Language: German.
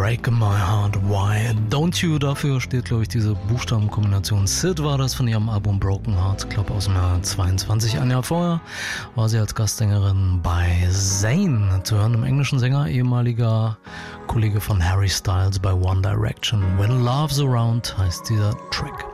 Break My Heart, Why Don't You? Dafür steht, glaube ich, diese Buchstabenkombination. Sid war das von ihrem Album Broken Heart, glaube aus dem Jahr 22. Ein Jahr vorher war sie als Gastsängerin bei Zayn zu hören, einem englischen Sänger, ehemaliger Kollege von Harry Styles bei One Direction. When Love's Around heißt dieser Track.